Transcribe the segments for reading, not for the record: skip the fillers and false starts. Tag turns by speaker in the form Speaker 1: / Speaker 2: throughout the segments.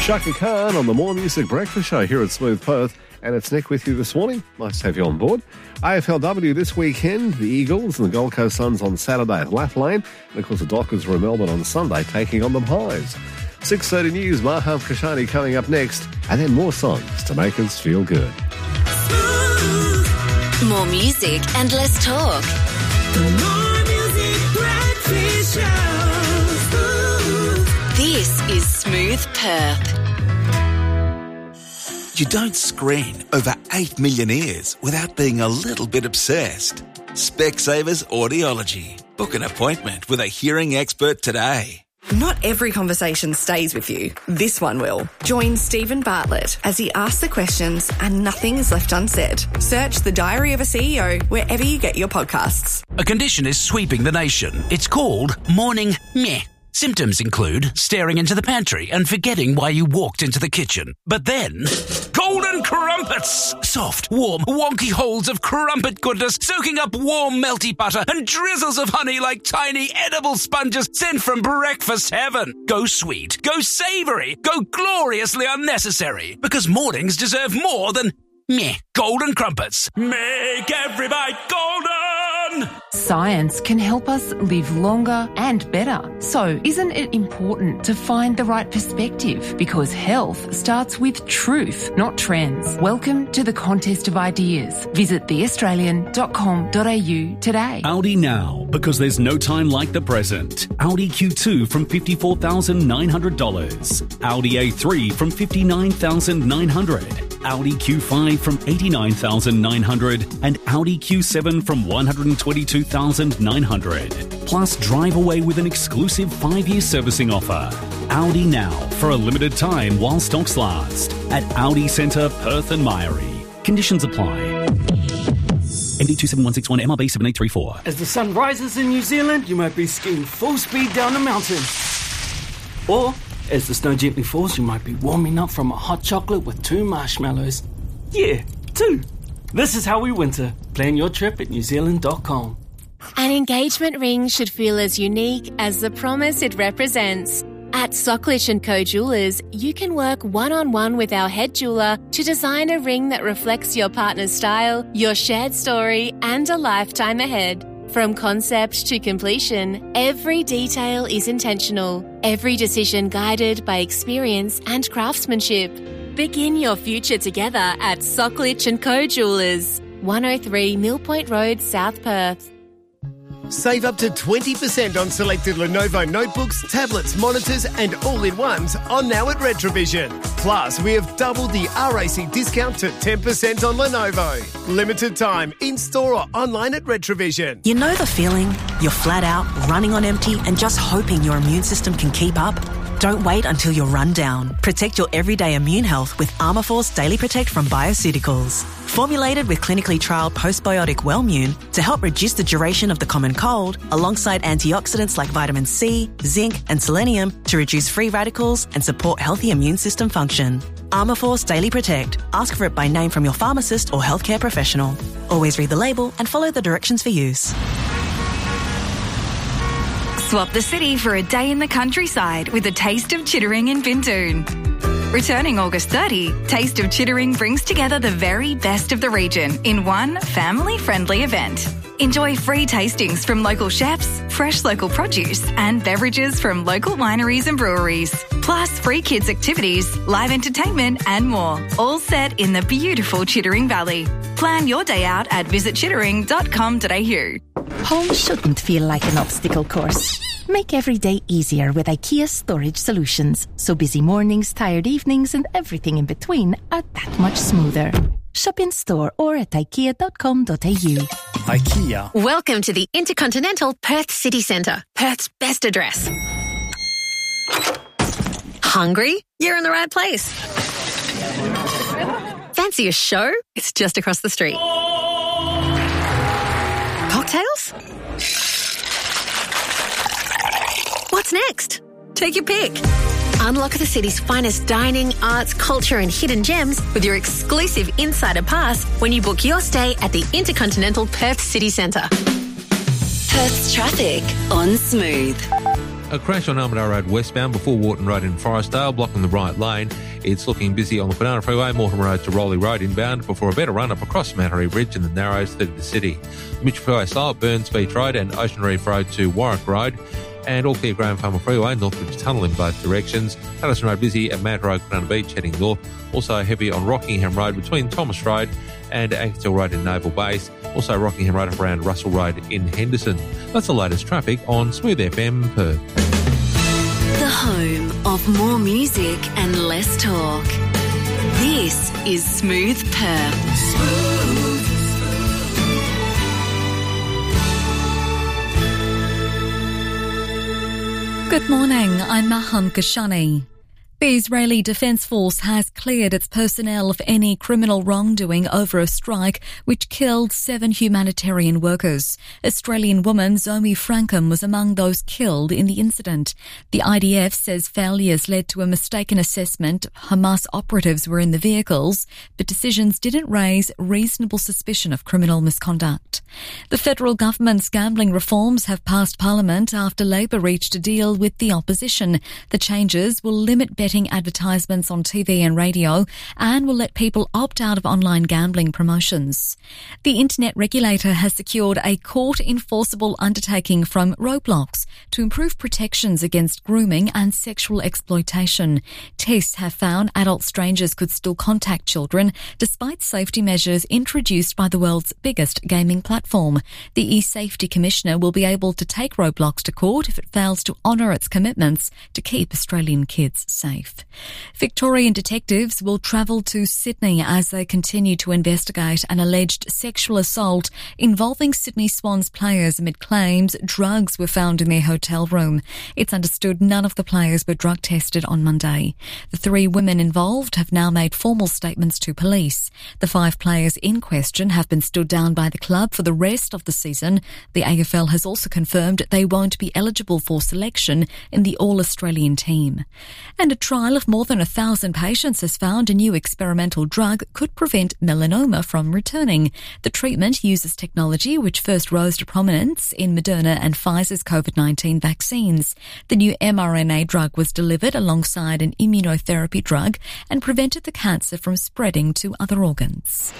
Speaker 1: Shaka Khan on the More Music Breakfast Show here at Smooth Perth, and it's Nick with you this morning. Nice to have you on board. AFLW this weekend, the Eagles and the Gold Coast Suns on Saturday at Lathlane, and of course the Dockers are in Melbourne on Sunday taking on the Pies. 6:30 News, Mahav Kashani coming up next, and then more songs to make us feel good.
Speaker 2: More music and less talk.
Speaker 3: The More Music Breakfast Show.
Speaker 2: This is Smooth Perth.
Speaker 4: You don't screen over 8 million ears without being a little bit obsessed. Specsavers Audiology. Book an appointment with a hearing expert today.
Speaker 5: Not every conversation stays with you. This one will. Join Stephen Bartlett as he asks the questions and nothing is left unsaid. Search The Diary of a CEO wherever you get your podcasts.
Speaker 6: A condition is sweeping the nation. It's called morning meh. Symptoms include staring into the pantry and forgetting why you walked into the kitchen. But then, golden crumpets! Soft, warm, wonky holes of crumpet goodness soaking up warm, melty butter and drizzles of honey like tiny edible sponges sent from breakfast heaven. Go sweet, go savoury, go gloriously unnecessary. Because mornings deserve more than meh. Golden crumpets. Make every bite golden!
Speaker 7: Science can help us live longer and better. So isn't it important to find the right perspective? Because health starts with truth, not trends. Welcome to the contest of ideas. Visit theaustralian.com.au today.
Speaker 8: Audi now, because there's no time like the present. Audi Q2 from $54,900. Audi A3 from $59,900. Audi Q5 from $89,900 and Audi Q7 from $122,900. Plus, drive away with an exclusive 5-year servicing offer. Audi now for a limited time while stocks last at Audi Centre, Perth and Myrie. Conditions apply. MD 27161 MRB 7834.
Speaker 9: As the sun rises in New Zealand, you might be skiing full speed down a mountain. Or as the snow gently falls, you might be warming up from a hot chocolate with 2 marshmallows. Yeah, 2. This is how we winter. Plan your trip at newzealand.com.
Speaker 10: An engagement ring should feel as unique as the promise it represents. At Socklich & Co Jewellers, you can work one-on-one with our head jeweller to design a ring that reflects your partner's style, your shared story, and a lifetime ahead. From concept to completion, every detail is intentional, every decision guided by experience and craftsmanship. Begin your future together at Socklich & Co Jewellers, 103 Mill Point Road, South Perth.
Speaker 11: Save up to 20% on selected Lenovo notebooks, tablets, monitors and all-in-ones on now at Retrovision. Plus, we have doubled the RAC discount to 10% on Lenovo. Limited time, in-store or online at Retrovision.
Speaker 12: You know the feeling? You're flat out, running on empty and just hoping your immune system can keep up? Don't wait until you're run down. Protect your everyday immune health with Armourforce Daily Protect from Bioceuticals. Formulated with clinically trialled postbiotic Wellmune to help reduce the duration of the common cold, alongside antioxidants like vitamin C, zinc and selenium to reduce free radicals and support healthy immune system function. Armourforce Daily Protect. Ask for it by name from your pharmacist or healthcare professional. Always read the label and follow the directions for use.
Speaker 13: Swap the city for a day in the countryside with a taste of Chittering in Bintoon. Returning August 30, Taste of Chittering brings together the very best of the region in one family-friendly event. Enjoy free tastings from local chefs, fresh local produce and beverages from local wineries and breweries. Plus free kids activities, live entertainment and more, all set in the beautiful Chittering Valley. Plan your day out at visitchittering.com.au.
Speaker 14: Home shouldn't feel like an obstacle course. Make every day easier with IKEA Storage Solutions, so busy mornings, tired evenings and everything in between are that much smoother. Shop in store or at ikea.com.au.
Speaker 15: IKEA.
Speaker 2: Welcome to the Intercontinental Perth City Centre, Perth's best address. Hungry? You're in the right place. Fancy a show? It's just across the street. Cocktails? What's next? Take your pick. Unlock the city's finest dining, arts, culture and hidden gems with your exclusive Insider Pass when you book your stay at the Intercontinental Perth City Centre. Perth's traffic on Smooth.
Speaker 16: A crash on Armadale Road westbound before Wharton Road in Forestdale, blocking the right lane. It's looking busy on the Banana Freeway, Mortimer Road to Rowley Road inbound before a better run-up across Mantaree Bridge and the Narrows through the city. The Mitchell Freeway slow at Burns Beach Road and Ocean Reef Road to Warwick Road. And all clear Graham Farmer Freeway, Northbridge Tunnel in both directions. Patterson Road busy at Manta Road, Banana Beach heading north. Also heavy on Rockingham Road between Thomas Road and Ankershill Road in Naval Base. Also Rockingham Road up around Russell Road in Henderson. That's the latest traffic on Smooth FM Perth.
Speaker 2: The home of more music and less talk. This is Smooth Perth.
Speaker 17: Good morning, I'm Maham Kashani. The Israeli Defence Force has cleared its personnel of any criminal wrongdoing over a strike which killed 7 humanitarian workers. Australian woman Zoe Frankham was among those killed in the incident. The IDF says failures led to a mistaken assessment Hamas operatives were in the vehicles, but decisions didn't raise reasonable suspicion of criminal misconduct. The federal government's gambling reforms have passed Parliament after Labor reached a deal with the opposition. The changes will limit betting advertisements on TV and radio and will let people opt out of online gambling promotions. The internet regulator has secured a court-enforceable undertaking from Roblox to improve protections against grooming and sexual exploitation. Tests have found adult strangers could still contact children despite safety measures introduced by the world's biggest gaming platform. The eSafety Commissioner will be able to take Roblox to court if it fails to honour its commitments to keep Australian kids safe. Victorian detectives will travel to Sydney as they continue to investigate an alleged sexual assault involving Sydney Swans players amid claims drugs were found in their hotel room. It's understood none of the players were drug tested on Monday. The 3 women involved have now made formal statements to police. The 5 players in question have been stood down by the club for the rest of the season. The AFL has also confirmed they won't be eligible for selection in the All-Australian team. And a trial of more than 1,000 patients has found a new experimental drug could prevent melanoma from returning. The treatment uses technology which first rose to prominence in Moderna and Pfizer's COVID-19 vaccines. The new mRNA drug was delivered alongside an immunotherapy drug and prevented the cancer from spreading to other organs.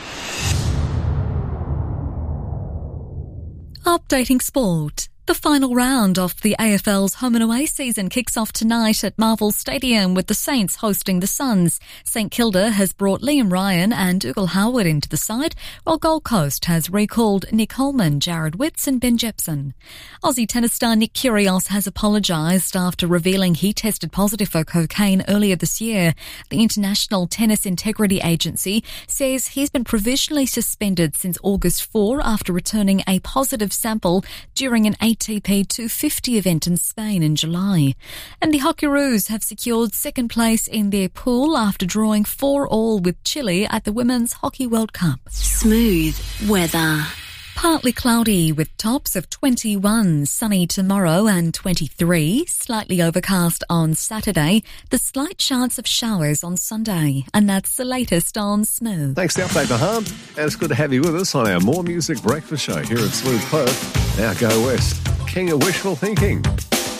Speaker 17: Updating sport. The final round of the AFL's home and away season kicks off tonight at Marvel Stadium with the Saints hosting the Suns. St Kilda has brought Liam Ryan and Dougal Howard into the side, while Gold Coast has recalled Nick Holman, Jared Witts and Ben Jepson. Aussie tennis star Nick Kyrgios has apologised after revealing he tested positive for cocaine earlier this year. The International Tennis Integrity Agency says he's been provisionally suspended since August 4 after returning a positive sample during an ATP 250 event in Spain in July. And the Hockeyroos have secured second place in their pool after drawing 4-4 with Chile at the Women's Hockey World Cup.
Speaker 2: Smooth weather.
Speaker 17: Partly cloudy with tops of 21, sunny tomorrow and 23, slightly overcast on Saturday, the slight chance of showers on Sunday. And that's the latest on Smooth.
Speaker 1: Thanks for the update, Maham. And it's good to have you with us on our More Music Breakfast Show here at Smooth Perth. Now go west. King of Wishful Thinking.